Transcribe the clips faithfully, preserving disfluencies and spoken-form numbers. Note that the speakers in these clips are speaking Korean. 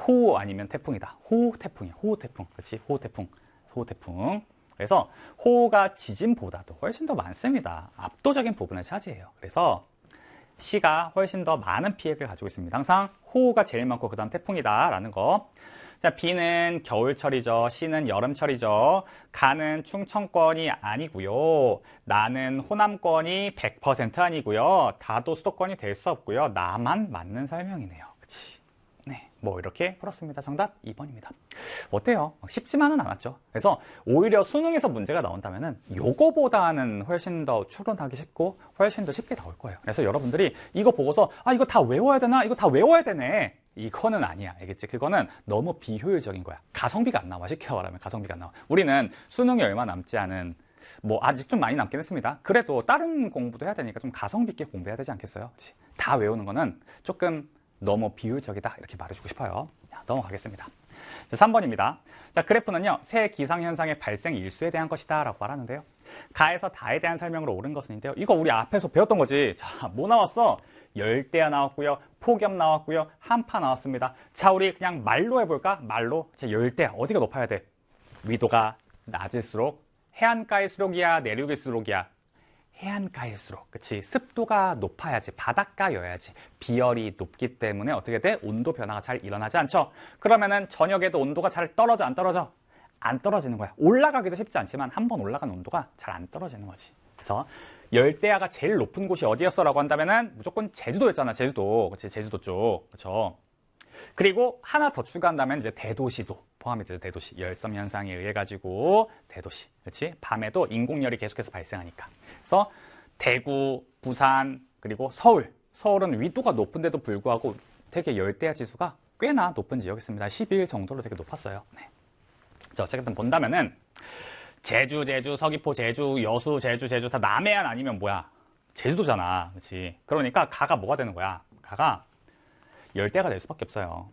호우 아니면 태풍이다. 호우 태풍이야. 호우 태풍. 그렇지? 호우 태풍. 호우 태풍. 그래서 호우가 지진보다도 훨씬 더 많습니다. 압도적인 부분을 차지해요. 그래서 C가 훨씬 더 많은 피해를 가지고 있습니다. 항상 호우가 제일 많고 그 다음 태풍이다 라는 거. 자, B는 겨울철이죠. C는 여름철이죠. 가는 충청권이 아니고요. 나는 호남권이 백 퍼센트 아니고요. 다도 수도권이 될 수 없고요. 나만 맞는 설명이네요. 그치? 네, 뭐 이렇게 풀었습니다. 정답 이 번입니다. 어때요? 쉽지만은 않았죠. 그래서 오히려 수능에서 문제가 나온다면은 요거보다는 훨씬 더 추론하기 쉽고 훨씬 더 쉽게 나올 거예요. 그래서 여러분들이 이거 보고서 아 이거 다 외워야 되나? 이거 다 외워야 되네. 이거는 아니야. 알겠지? 그거는 너무 비효율적인 거야. 가성비가 안 나와. 쉽게 말하면 가성비가 안 나와. 우리는 수능이 얼마 남지 않은 뭐 아직 좀 많이 남긴 했습니다. 그래도 다른 공부도 해야 되니까 좀 가성비 있게 공부해야 되지 않겠어요? 그치? 다 외우는 거는 조금 너무 비효율적이다 이렇게 말해주고 싶어요. 자, 넘어가겠습니다. 자, 삼 번입니다. 자, 그래프는요 새 기상현상의 발생 일수에 대한 것이다 라고 말하는데요. 가에서 다에 대한 설명으로 옳은 것은인데요. 이거 우리 앞에서 배웠던 거지. 자, 뭐 나왔어? 열대야 나왔고요. 폭염 나왔고요. 한파 나왔습니다. 자, 우리 그냥 말로 해볼까? 말로. 자, 열대야 어디가 높아야 돼? 위도가 낮을수록 해안가일수록이야 내륙일수록이야? 해안가일수록. 그치? 습도가 높아야지. 바닷가여야지. 비열이 높기 때문에 어떻게 돼? 온도 변화가 잘 일어나지 않죠? 그러면은 저녁에도 온도가 잘 떨어져 안 떨어져? 안 떨어지는 거야. 올라가기도 쉽지 않지만 한번 올라간 온도가 잘 안 떨어지는 거지. 그래서 열대야가 제일 높은 곳이 어디였어? 라고 한다면은 무조건 제주도였잖아. 제주도. 그치? 제주도 쪽. 그쵸? 그리고 하나 더 추가한다면 이제 대도시도 포함이 되죠. 대도시. 열섬 현상에 의해 가지고 대도시. 그렇지? 밤에도 인공열이 계속해서 발생하니까. 그래서 대구, 부산, 그리고 서울. 서울은 위도가 높은데도 불구하고 되게 열대야 지수가 꽤나 높은 지역이었습니다. 십일 정도로 되게 높았어요. 네. 자, 어쨌든 본다면은 제주, 제주, 서귀포, 제주, 여수, 제주, 제주 다 남해안 아니면 뭐야? 제주도잖아. 그렇지? 그러니까 가가 뭐가 되는 거야? 가가 열대가 될 수밖에 없어요.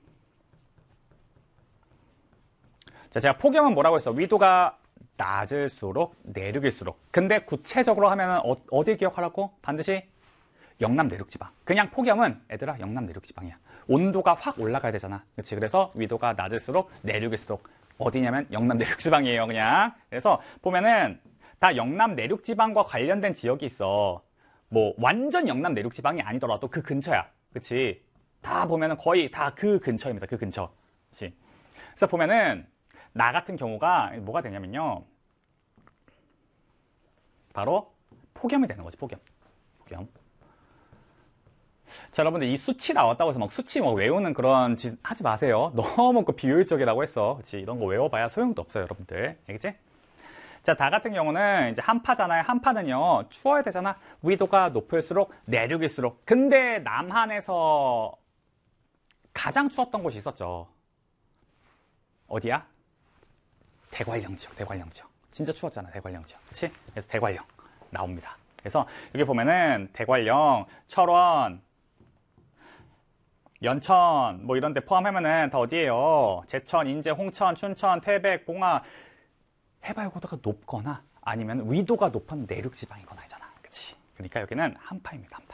자, 제가 폭염은 뭐라고 했어? 위도가 낮을수록 내륙일수록. 근데 구체적으로 하면은 어, 어디 기억하라고? 반드시 영남 내륙지방. 그냥 폭염은 얘들아 영남 내륙지방이야. 온도가 확 올라가야 되잖아. 그렇지? 그래서 위도가 낮을수록 내륙일수록 어디냐면 영남 내륙지방이에요. 그냥. 그래서 보면은 다 영남 내륙지방과 관련된 지역이 있어. 뭐 완전 영남 내륙지방이 아니더라도 그 근처야. 그렇지? 다 보면은 거의 다 그 근처입니다. 그 근처. 그렇지? 그래서 보면은 나 같은 경우가 뭐가 되냐면요. 바로 폭염이 되는 거지. 폭염. 폭염. 자, 여러분들 이 수치 나왔다고 해서 막 수치 뭐 외우는 그런 짓 하지 마세요. 너무 그 비효율적이라고 했어. 그렇지? 이런 거 외워봐야 소용도 없어요, 여러분들. 알겠지? 자, 다 같은 경우는 이제 한파잖아요. 한파는요, 추워야 되잖아. 위도가 높을수록 내륙일수록. 근데 남한에서 가장 추웠던 곳이 있었죠. 어디야? 대관령 지역, 대관령 지역. 진짜 추웠잖아, 대관령 지역. 그치? 그래서 대관령 나옵니다. 그래서 여기 보면은 대관령, 철원, 연천, 뭐 이런 데 포함하면은 다 어디예요? 제천, 인제, 홍천, 춘천, 태백, 봉화. 해발고도가 높거나 아니면 위도가 높은 내륙지방이거나 하잖아. 그치? 그러니까 여기는 한파입니다, 한파.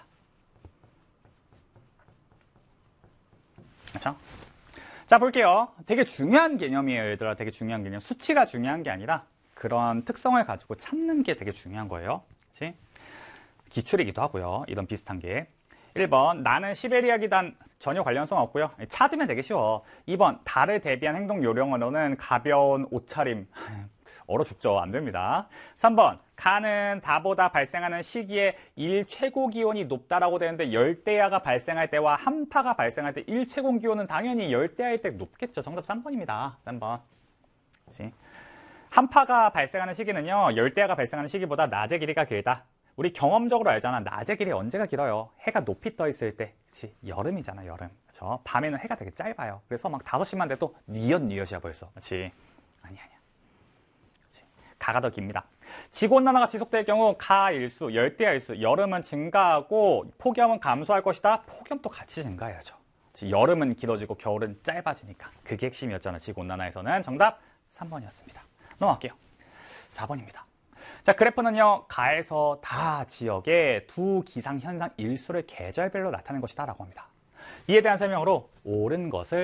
그렇죠? 자, 볼게요. 되게 중요한 개념이에요, 얘들아. 되게 중요한 개념. 수치가 중요한 게 아니라 그런 특성을 가지고 찾는 게 되게 중요한 거예요. 그치? 기출이기도 하고요. 이런 비슷한 게. 일 번, 나는 시베리아 기단 전혀 관련성 없고요. 찾으면 되게 쉬워. 이 번, 달을 대비한 행동 요령으로는 가벼운 옷차림. 얼어 죽죠. 안 됩니다. 삼 번, 가는 다보다 발생하는 시기에 일 최고 기온이 높다라고 되는데 열대야가 발생할 때와 한파가 발생할 때 일 최고 기온은 당연히 열대야일 때 높겠죠. 정답 삼 번입니다. 삼 번. 그치? 한파가 발생하는 시기는요, 열대야가 발생하는 시기보다 낮의 길이가 길다. 우리 경험적으로 알잖아. 낮의 길이 언제가 길어요? 해가 높이 떠 있을 때. 그치? 여름이잖아, 여름. 그쵸? 밤에는 해가 되게 짧아요. 그래서 막 다섯 시만 돼도 뉘엿뉘엿이야 벌써. 그치? 아니, 아니야. 그치? 가가 더 깁니다. 지구온난화가 지속될 경우 가일수, 열대야일수, 여름은 증가하고 폭염은 감소할 것이다. 폭염도 같이 증가해야죠. 그치? 여름은 길어지고 겨울은 짧아지니까. 그게 핵심이었잖아, 지구온난화에서는. 정답 삼 번이었습니다. 넘어갈게요. 사 번입니다. 자, 그래프는요, 가에서 다 지역의 두 기상현상 일수를 계절별로 나타낸 것이다 라고 합니다. 이에 대한 설명으로 옳은 것을